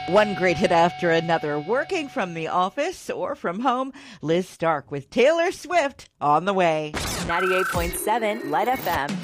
One great hit after another, working from the office or from home. Liz Stark with Taylor Swift on the way. 98.7 Light FM.